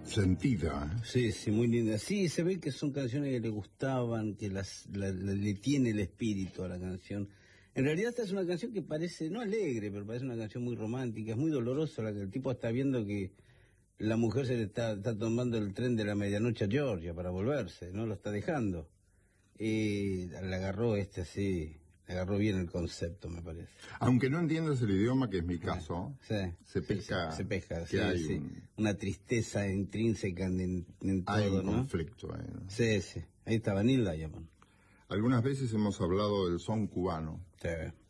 Sentida. Sí, sí, muy linda. Sí, se ve que son canciones que le gustaban, que le tiene el espíritu a la canción. En realidad esta es una canción que parece, no alegre, pero parece una canción muy romántica, es muy dolorosa, la que el tipo está viendo que la mujer se le está tomando el tren de la medianoche a Georgia para volverse, ¿no? Lo está dejando. Le agarró así, le agarró bien el concepto, me parece. Aunque no entiendas el idioma, que es mi caso, Sí, se pesca. Se pesca, que sí, hay sí. Una tristeza intrínseca en todo, hay un ¿no? conflicto ahí, ¿no? Sí, sí. Ahí está Vanilla Diamond. Algunas veces hemos hablado del son cubano. Sí.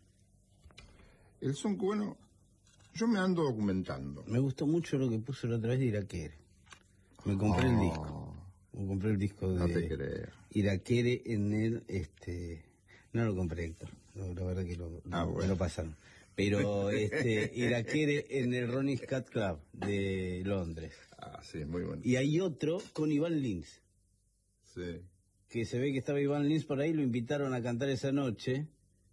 El son cubano, yo me ando documentando. Me gustó mucho lo que puso la otra vez de Iraquere. Me compré el disco. Me compré el disco de No te creo. Iraquere en el, no lo compré, Héctor. La verdad que me lo pasaron. Pero Iraquere en el Ronnie Scott Club de Londres. Ah, sí, muy bueno. Y hay otro con Iván Lins. Sí. Que se ve que estaba Iván Lins por ahí, lo invitaron a cantar esa noche.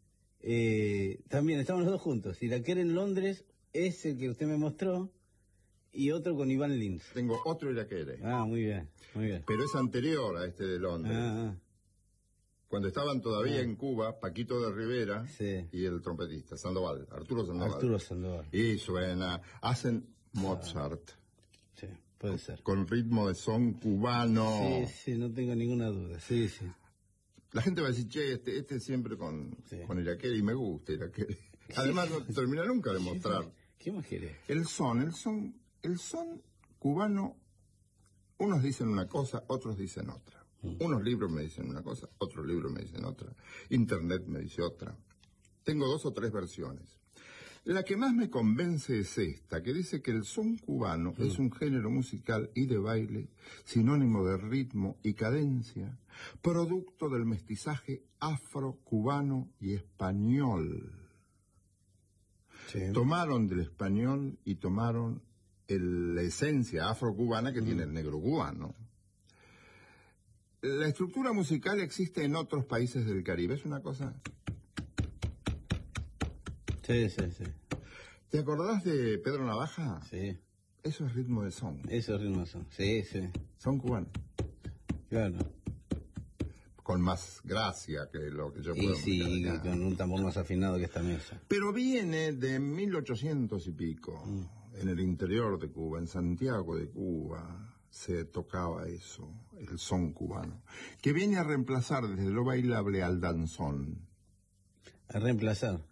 También estaban los dos juntos. Iraquere en Londres es el que usted me mostró y otro con Iván Lins. Tengo otro Iraquere. Ah, muy bien, muy bien. Pero es anterior a este de Londres. Cuando estaban todavía en Cuba, Paquito de Rivera y el trompetista, Sandoval, Arturo Sandoval. Y suena, hacen Mozart. Sí, puede ser. Con ritmo de son cubano. Sí, sí, no tengo ninguna duda, sí, sí. La gente va a decir, che, este siempre con Iraquere, y me gusta Iraquere. Además, no termina nunca de mostrar. ¿Qué más querés? El son cubano, unos dicen una cosa, otros dicen otra. Unos libros me dicen una cosa, otros libros me dicen otra. Internet me dice otra. Tengo 2 o 3 versiones. La que más me convence es esta, que dice que el son cubano es un género musical y de baile, sinónimo de ritmo y cadencia, producto del mestizaje afro-cubano y español. Sí. Tomaron del español y tomaron la esencia afro-cubana que tiene el negro cubano. La estructura musical existe en otros países del Caribe, es una cosa... Sí, sí, sí. ¿Te acordás de Pedro Navaja? Sí. Eso es ritmo de son. Eso es ritmo de son, sí, sí. Son cubano. Claro. Con más gracia que lo que yo puedo y con un tambor más afinado que esta mesa. Pero viene de 1800 y pico, en el interior de Cuba, en Santiago de Cuba, se tocaba eso, el son cubano, que viene a reemplazar desde lo bailable al danzón. A reemplazar.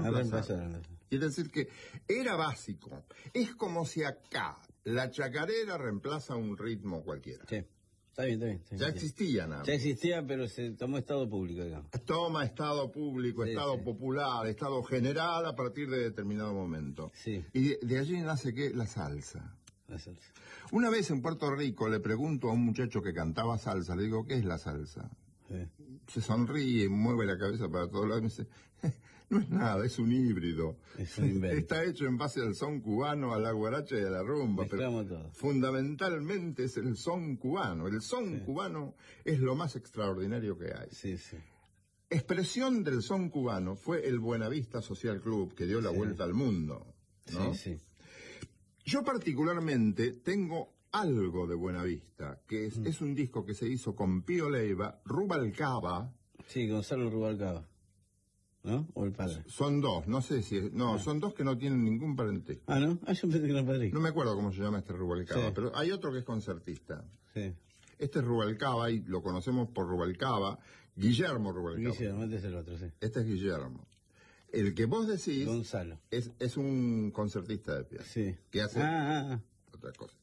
Es decir que era básico. Es como si acá la chacarera reemplaza un ritmo cualquiera. Sí, está bien. Ya existía nada. Ya existía, pero se tomó estado público, digamos. Toma estado público, estado popular, estado general a partir de determinado momento. Sí. Y de allí nace ¿qué? La salsa. La salsa. Una vez en Puerto Rico le pregunto a un muchacho que cantaba salsa, le digo, ¿qué es la salsa? Se sonríe, mueve la cabeza para todos lados y me dice, no es nada, es un híbrido. Es un invento. Está hecho en base al son cubano, a la guaracha y a la rumba. Mezclamos pero todo. Fundamentalmente es el son cubano. El son cubano es lo más extraordinario que hay. Sí, sí. Expresión del son cubano fue el Buenavista Social Club, que dio la vuelta al mundo, ¿no? Sí. Yo particularmente tengo algo de Buenavista, que es un disco que se hizo con Pío Leiva, Rubalcaba. Sí, Gonzalo Rubalcaba, ¿no? ¿O el padre? Son 2, no sé si... son 2 que no tienen ningún parentesco. Ah, ¿no? Ah, yo pensé que era el padre. No me acuerdo cómo se llama este Rubalcaba, pero hay otro que es concertista. Sí. Este es Rubalcaba, y lo conocemos por Rubalcaba, Guillermo Rubalcaba. Guillermo, este es el otro, sí. Este es Guillermo. El que vos decís... Gonzalo. Es un concertista de piano. Sí. Que hace otra cosa.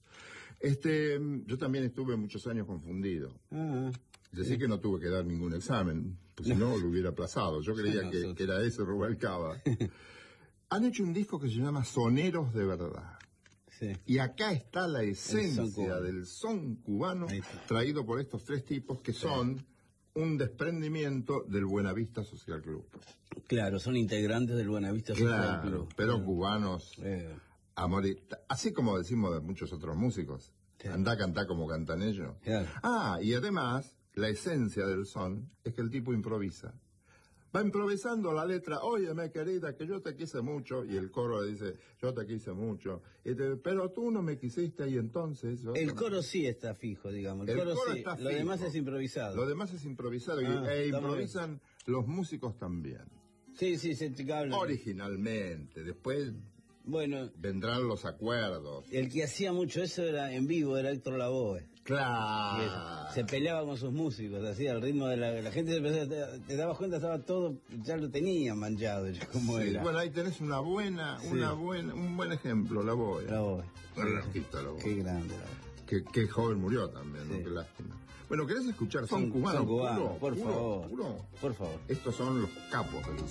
Yo también estuve muchos años confundido. Decir que no tuve que dar ningún examen, pues si no lo hubiera aplazado. Yo creía que era ese Rubalcaba. Han hecho un disco que se llama Soneros de Verdad. Sí. Y acá está la esencia del son cubano traído por estos 3 tipos que son un desprendimiento del Buenavista Social Club. Claro, son integrantes del Buenavista Social Club. Pero cubanos... así como decimos de muchos otros músicos, andá a cantar como cantan ellos. Y además, la esencia del son es que el tipo improvisa. Va improvisando la letra, óyeme querida, que yo te quise mucho, y el coro dice, yo te quise mucho, pero tú no me quisiste, y entonces... El coro sí está fijo, digamos. El coro sí. Está Lo fijo. demás es improvisado. Lo demás es improvisado, e improvisan los músicos también. Sí, se habla. Originalmente, después... Bueno, vendrán los acuerdos. El que hacía mucho eso era en vivo, era Héctor Lavoe. Claro. Se peleaba con sus músicos, hacía el ritmo de la gente, te dabas cuenta, estaba todo, ya lo tenían manchado, como sí, era. Bueno, ahí tenés un buen ejemplo, Lavoe. Un artista, Lavoe. Qué grande, Lavoe. Qué joven murió también, ¿no? Qué lástima. Bueno, ¿querés escuchar? Son cubanos, por favor. Estos son los capos del